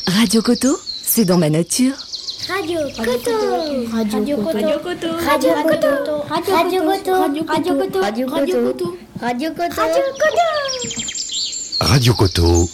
Radio Coto, c'est dans ma nature. Radio Coto. Radio Coto. Radio Coto. Radio Coto. Radio Coto. Radio Coto. Radio Coto. Radio Coto. Radio Coto. Radio Coto,